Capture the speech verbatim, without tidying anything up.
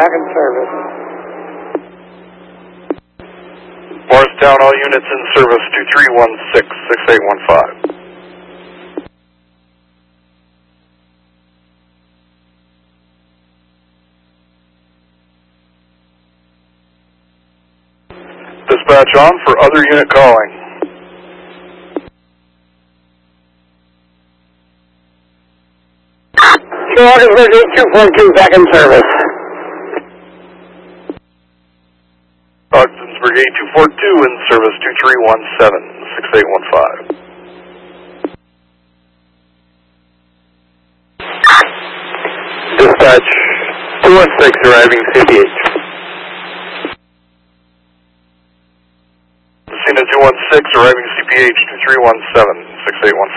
back in service. Morristown, all units in service, two three one six, six eight one five. Dispatch on for other unit calling. Augsburg eight two four two back in service. Augsburg eight two four two in service, two three one seven, six eight one five. Dispatch two one six arriving C P H. Cena two one six arriving C P H two three one seven, six eight one